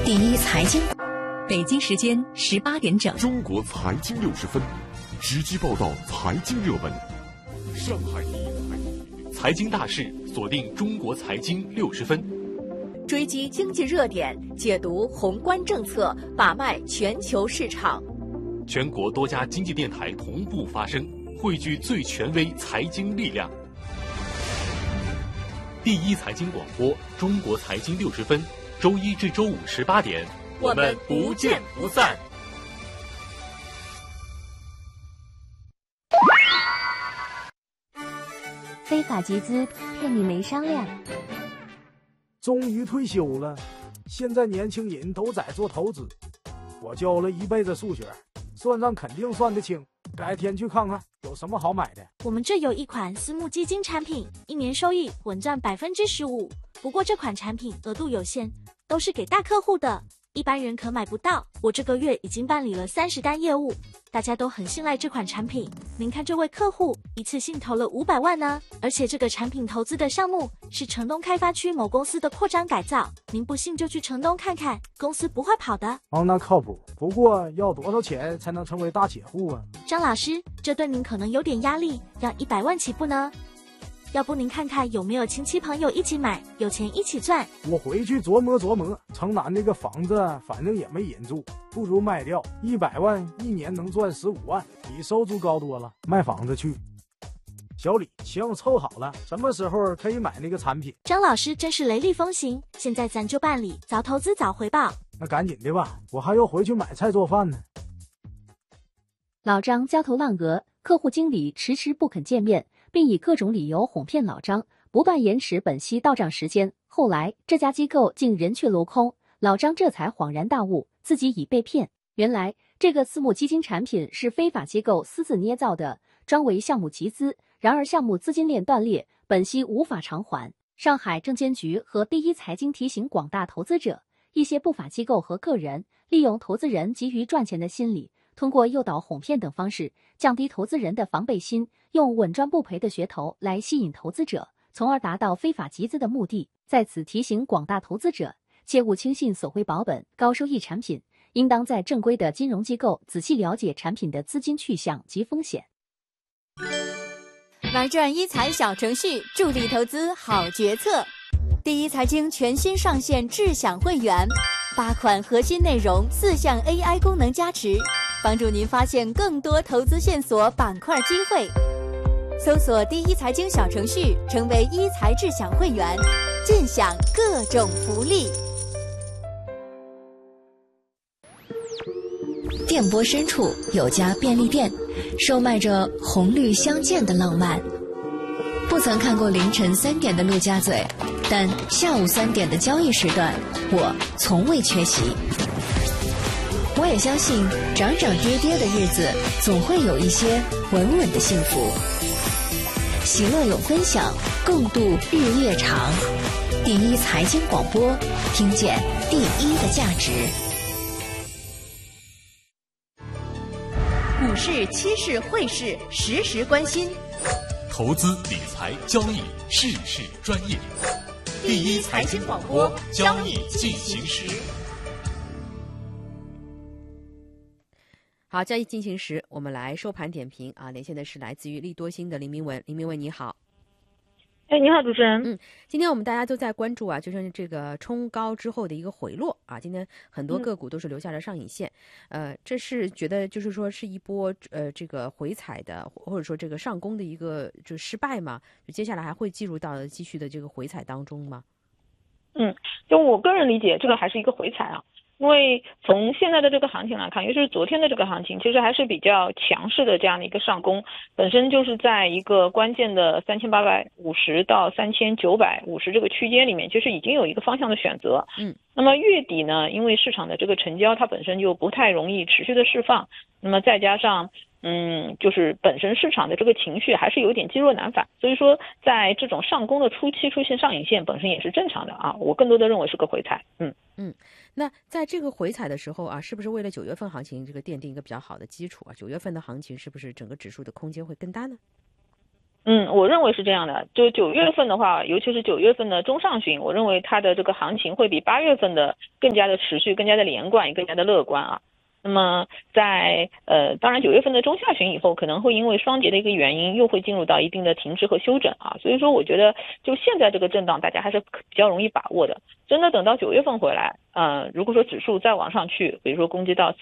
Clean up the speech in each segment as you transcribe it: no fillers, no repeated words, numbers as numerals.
第一财经，北京时间18点整， 中国财经60分，直击报道财经热门。上海第一财经大事，锁定中国财经60分， 追击经济热点，解读宏观政策，把脉全球市场。 全国多家经济电台同步发声，汇聚最权威财经力量。第一财经广播，中国财经60分，周一至周五18点， 我们不见不散。 非法集资骗你没商量。 终于退休了，现在年轻人都在做投资。我教了一辈子数学，算账肯定算得清。改天去看看有什么好买的。 我们这有一款私募基金产品，一年收益稳赚15%。不过这款产品额度有限，都是给大客户的，一般人可买不到。我这个月已经办理了30单业务，大家都很信赖这款产品。您看这位客户一次性投了500万呢，而且这个产品投资的项目是城东开发区某公司的扩张改造，您不信就去城东看看，公司不会跑的。 哦，那靠谱。不过要多少钱才能成为大企业户啊？ 张老师，这对您可能有点压力，要100万起步呢。要不您看看有没有亲戚朋友一起买，有钱一起赚。 我回去琢磨琢磨，城南那个房子反正也没人住，不如卖掉，100万一年能赚15万，比收租高多了。卖房子去。小李，行，凑好了，什么时候可以买那个产品？ 张老师真是雷厉风行，现在咱就办理，早投资早回报。 那赶紧的吧，我还要回去买菜做饭呢。 老张焦头烂额，客户经理迟迟不肯见面，并以各种理由哄骗老张，不断延迟本息到账时间。后来这家机构竟人去楼空，老张这才恍然大悟，自己已被骗。原来这个私募基金产品是非法机构私自捏造的，专为项目集资，然而项目资金链断裂，本息无法偿还。上海证监局和第一财经提醒广大投资者，一些不法机构和个人利用投资人急于赚钱的心理，通过诱导、哄骗等方式，降低投资人的防备心，用稳赚不赔的噱头来吸引投资者，从而达到非法集资的目的。在此提醒广大投资者，切勿轻信所谓保本、高收益产品，应当在正规的金融机构仔细了解产品的资金去向及风险。 玩转一财小程序，助力投资好决策。第一财经全新上线智享会员，8款核心内容，4项 AI 功能加持，帮助您发现更多投资线索、板块机会。搜索第一财经小程序，成为一财智享会员，尽享各种福利。 电波深处有家便利店，售卖着红绿相间的浪漫。不曾看过凌晨3点的陆家嘴，但下午3点的交易时段，我从未缺席。我也相信涨涨跌跌的日子，总会有一些稳稳的幸福。喜乐有分享，共度日夜长。第一财经广播，听见第一的价值。 股市、期市、汇市，时时关心。 投资理财交易，事事专业。第一财经广播，交易进行时。 好，交易进行时，我们来收盘点评啊。连线的是来自于利多星的林明文，林明文你好。 你好，主持人。 今天我们大家都在关注啊，就是这个冲高之后的一个回落啊。今天很多个股都是留下了上影线，这是觉得就是说是一波这个回踩的，或者说这个上攻的一个就失败嘛？就接下来还会进入到继续的这个回踩当中吗？ 就我个人理解，这个还是一个回踩啊。因为从现在的这个行情来看，尤其是昨天的这个行情，其实还是比较强势的这样的一个上攻，本身就是在一个关键的3850到3950这个区间里面，其实已经有一个方向的选择。那么月底呢，因为市场的这个成交它本身就不太容易持续的释放，那么再加上就是本身市场的这个情绪还是有点积弱难返，所以说在这种上攻的初期出现上影线本身也是正常的啊，我更多的认为是个回踩。 那在这个回踩的时候啊，是不是为了9月份行情这个奠定一个比较好的基础啊？9月份的行情是不是整个指数的空间会更大呢？ 我认为是这样的。就9月份的话，尤其是9月份的中上旬，我认为它的这个行情会比8月份的更加的持续，更加的连贯，也更加的乐观啊。那么在当然9月份的中下旬以后，可能会因为双节的一个原因，又会进入到一定的停滞和休整啊。所以说，我觉得就现在这个震荡，大家还是比较容易把握的。真的等到9月份回来，如果说指数再往上去，比如说攻击到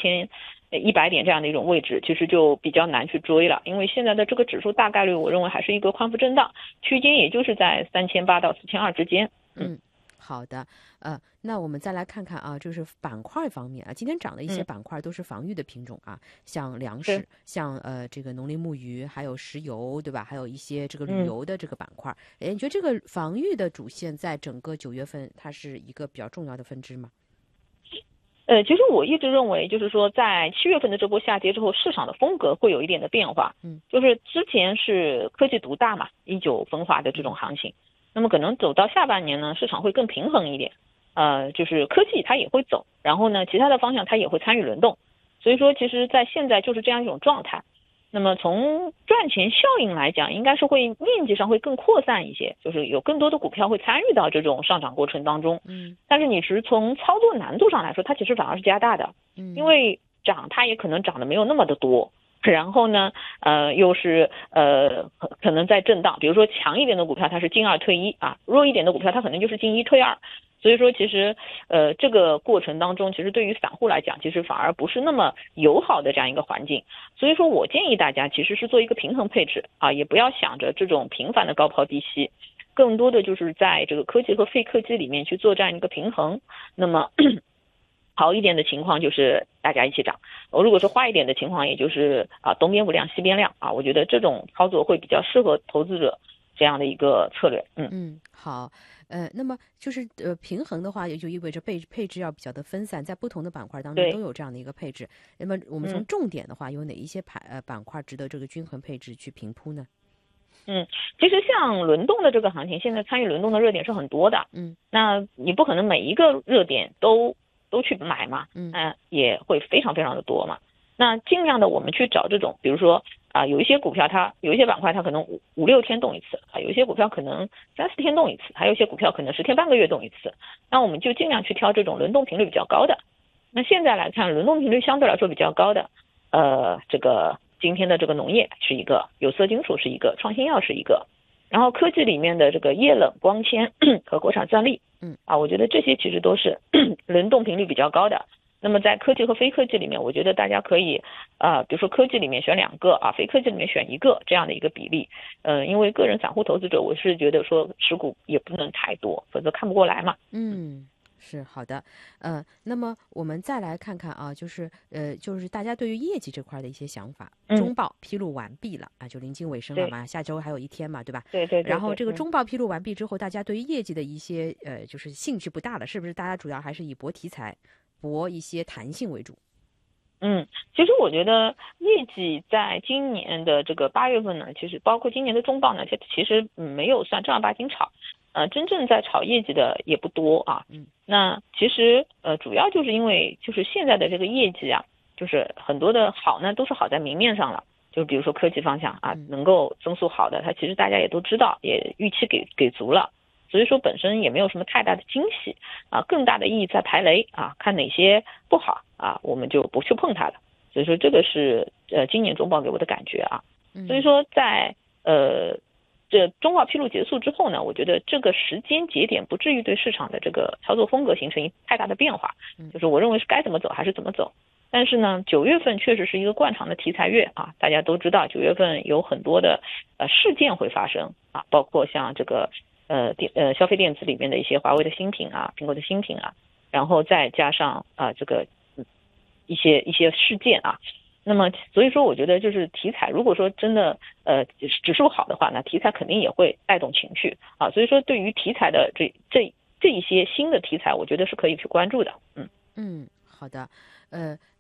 4100点这样的一种位置，其实就比较难去追了，因为现在的这个指数大概率，我认为还是一个宽幅震荡区间，也就是在3800到4200之间。 好的，那我们再来看看啊，就是板块方面啊，今天涨的一些板块都是防御的品种啊，像粮食，像这个农林牧渔，还有石油，对吧？还有一些这个旅游的这个板块。你觉得这个防御的主线在整个9月份，它是一个比较重要的分支吗？ 其实我一直认为，就是说在7月份的这波下跌之后，市场的风格会有一点的变化。就是之前是科技独大嘛，一九分化的这种行情。那么可能走到下半年呢，市场会更平衡一点，就是科技它也会走，然后呢，其他的方向它也会参与轮动，所以说其实在现在就是这样一种状态。那么从赚钱效应来讲，应该是会面积上会更扩散一些，就是有更多的股票会参与到这种上涨过程当中。但是你是从操作难度上来说，它其实反而是加大的，因为涨它也可能涨得没有那么的多。然后呢，又是可能在震荡，比如说强一点的股票它是进2退1啊，弱一点的股票它可能就是进1退2，所以说其实这个过程当中，其实对于散户来讲，其实反而不是那么友好的这样一个环境。所以说我建议大家其实是做一个平衡配置啊，也不要想着这种频繁的高抛低吸，更多的就是在这个科技和非科技里面去做这样一个平衡。那么好一点的情况就是大家一起涨，如果是坏一点的情况，也就是东边不亮西边亮啊。我觉得这种操作会比较适合投资者这样的一个策略。 好，那么就是平衡的话，也就意味着配置要比较的分散，在不同的板块当中都有这样的一个配置。那么我们从重点的话，有哪一些板块值得这个均衡配置去评估呢？ 其实像轮动的这个行情，现在参与轮动的热点是很多的。那你不可能每一个热点都去买嘛，也会非常非常的多嘛。那尽量的我们去找这种，比如说有一些股票有一些板块它可能5、6天动一次有一些股票可能3、4天动一次，还有一些股票可能10天半个月动一次。那我们就尽量去挑这种轮动频率比较高的。那现在来看，轮动频率相对来说比较高的，这个今天的这个农业是一个，有色金属是一个，创新药是一个，然后科技里面的这个液冷光纤和国产钻力，我觉得这些其实都是轮动频率比较高的。那么在科技和非科技里面，我觉得大家可以比如说科技里面选2个非科技里面选1个这样的一个比例。因为个人散户投资者，我是觉得说持股也不能太多，否则看不过来嘛。 是好的，那么我们再来看看啊，就是大家对于业绩这块的一些想法。中报披露完毕了就临近尾声了嘛，下周还有1天嘛，对吧？ 对。 然后这个中报披露完毕之后，大家对于业绩的一些就是兴趣不大了，是不是？大家主要还是以博题材、博一些弹性为主。 其实我觉得业绩在今年的这个8月份呢，其实包括今年的中报呢，其实没有算正儿八经炒。真正在炒业绩的也不多啊。那其实主要就是因为就是现在的这个业绩就是很多的好呢都是好在明面上了，就比如说科技方向能够增速好的，它其实大家也都知道，也预期给足了，所以说本身也没有什么太大的惊喜更大的意义在排雷看哪些不好我们就不去碰它了。所以说这个是今年中报给我的感觉所以说在这中报披露结束之后呢，我觉得这个时间节点不至于对市场的这个操作风格形成太大的变化，就是我认为是该怎么走还是怎么走。但是呢，9月份确实是一个惯常的题材月大家都知道9月份有很多的事件会发生包括像这个消费电子里面的一些华为的新品苹果的新品然后再加上这个一些事件那么所以说我觉得就是题材，如果说真的指数好的话，那题材肯定也会带动情绪所以说对于题材的这一些新的题材，我觉得是可以去关注的。 好的，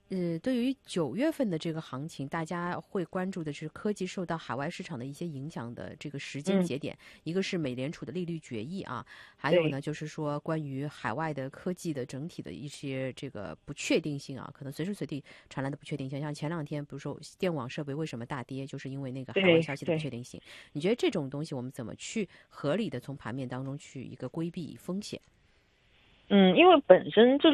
对于9月份的这个行情，大家会关注的是科技受到海外市场的一些影响的这个时间节点。一个是美联储的利率决议啊，还有呢就是说关于海外的科技的整体的一些这个不确定性啊，可能随时随地传来的不确定性。像前2天比如说电网设备为什么大跌，就是因为那个海外消息的不确定性。你觉得这种东西我们怎么去合理的从盘面当中去一个规避风险？ 因为本身这